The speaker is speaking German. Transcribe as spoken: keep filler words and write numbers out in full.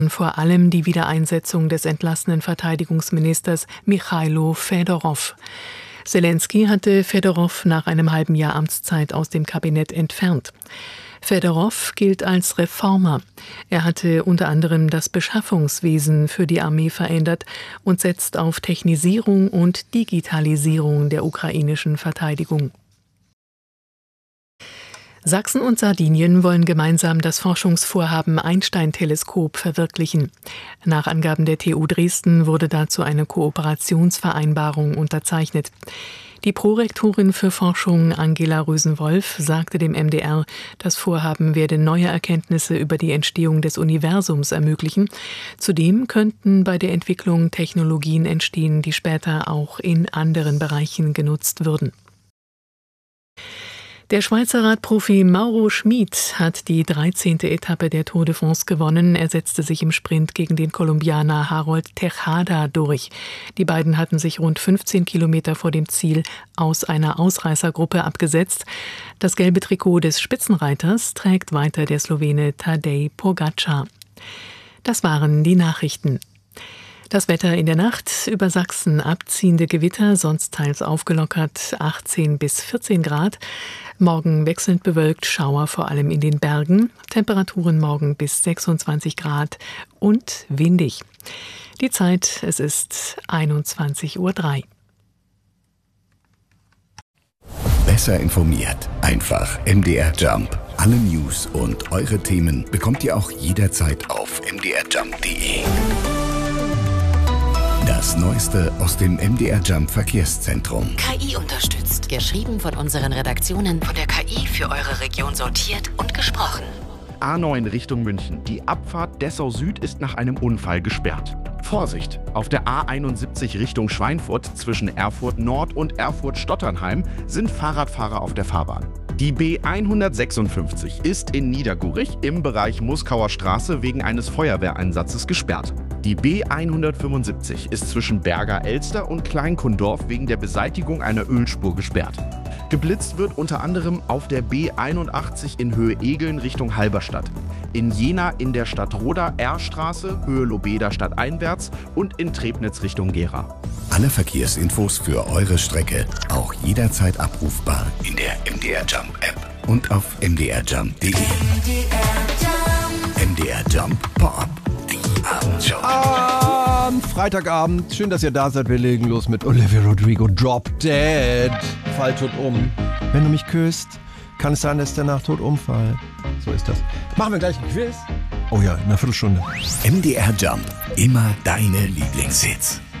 vor allem die Wiedereinsetzung des entlassenen Verteidigungsministers Michailo Fedorow. Selenskyj hatte Fedorow nach einem halben Jahr Amtszeit aus dem Kabinett entfernt. Fedorow gilt als Reformer. Er hatte unter anderem das Beschaffungswesen für die Armee verändert und setzt auf Technisierung und Digitalisierung der ukrainischen Verteidigung. Sachsen und Sardinien wollen gemeinsam das Forschungsvorhaben Einstein-Teleskop verwirklichen. Nach Angaben der T U Dresden wurde dazu eine Kooperationsvereinbarung unterzeichnet. Die Prorektorin für Forschung Angela Rösen-Wolf sagte dem M D R, das Vorhaben werde neue Erkenntnisse über die Entstehung des Universums ermöglichen. Zudem könnten bei der Entwicklung Technologien entstehen, die später auch in anderen Bereichen genutzt würden. Der Schweizer Radprofi Mauro Schmid hat die dreizehnte Etappe der Tour de France gewonnen. Er setzte sich im Sprint gegen den Kolumbianer Harold Tejada durch. Die beiden hatten sich rund fünfzehn Kilometer vor dem Ziel aus einer Ausreißergruppe abgesetzt. Das gelbe Trikot des Spitzenreiters trägt weiter der Slowene Tadej Pogačar. Das waren die Nachrichten. Das Wetter in der Nacht: über Sachsen abziehende Gewitter, sonst teils aufgelockert, achtzehn bis vierzehn Grad. Morgen wechselnd bewölkt, Schauer vor allem in den Bergen. Temperaturen morgen bis sechsundzwanzig Grad und windig. Die Zeit, es ist einundzwanzig Uhr drei. Besser informiert, einfach M D R Jump. Alle News und eure Themen bekommt ihr auch jederzeit auf m d r jump punkt d e. Das Neueste aus dem M D R Jump Verkehrszentrum. K I unterstützt. Geschrieben von unseren Redaktionen, von der K I für eure Region sortiert und gesprochen. A neun Richtung München. Die Abfahrt Dessau Süd ist nach einem Unfall gesperrt. Vorsicht! Auf der A einundsiebzig Richtung Schweinfurt zwischen Erfurt Nord und Erfurt Stotternheim sind Fahrradfahrer auf der Fahrbahn. Die B hundertsechsundfünfzig ist in Niedergurich im Bereich Muskauer Straße wegen eines Feuerwehreinsatzes gesperrt. Die B hundertfünfundsiebzig ist zwischen Berger Elster und Kleinkundorf wegen der Beseitigung einer Ölspur gesperrt. Geblitzt wird unter anderem auf der B einundachtzig in Höhe Egeln Richtung Halberstadt, in Jena in der Stadt Roda R-Straße Höhe Lobeda stadteinwärts und in Trebnitz Richtung Gera. Alle Verkehrsinfos für eure Strecke auch jederzeit abrufbar in der M D R Jump App und auf m d r jump punkt d e. M D R Jump Pop-up. Die Abendshow. Am Freitagabend. Schön, dass ihr da seid. Wir legen los mit Olivia Rodrigo. Drop Dead. Fall tot um. Wenn du mich küsst, kann es sein, dass danach tot umfall. So ist das. Machen wir gleich ein Quiz. Oh ja, in einer Viertelstunde. M D R Jump. Immer deine Lieblingshits.